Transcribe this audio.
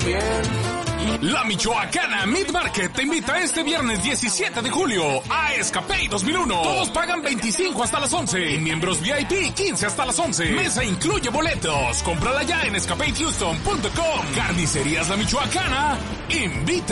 La Michoacana Meat Market te invita este viernes 17 de julio a Escapade 2001. Todos pagan 25 hasta las 11. Y miembros VIP 15 hasta las 11. Mesa incluye boletos. Cómprala ya en escapadehouston.com. Carnicerías La Michoacana invita.